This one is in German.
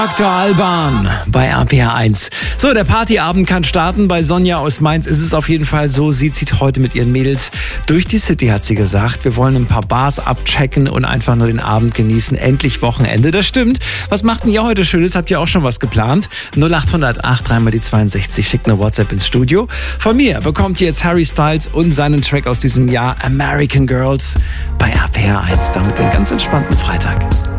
Dr. Alban bei RPR1. So, der Partyabend kann starten. Bei Sonja aus Mainz ist es auf jeden Fall so. Sie zieht heute mit ihren Mädels durch die City, hat sie gesagt. Wir wollen ein paar Bars abchecken und einfach nur den Abend genießen. Endlich Wochenende. Das stimmt. Was macht denn ihr heute Schönes? Habt ihr auch schon was geplant? 0800 8 die 62. Schickt eine WhatsApp ins Studio. Von mir bekommt ihr jetzt Harry Styles und seinen Track aus diesem Jahr American Girls bei RPR1. Damit einen ganz entspannten Freitag.